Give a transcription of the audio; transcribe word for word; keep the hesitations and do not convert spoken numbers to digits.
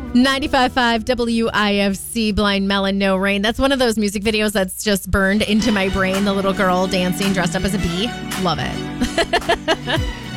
ninety-five point five W I F C, Blind Melon, No Rain. That's one of those music videos that's just burned into my brain. The little girl dancing dressed up as a bee. Love it.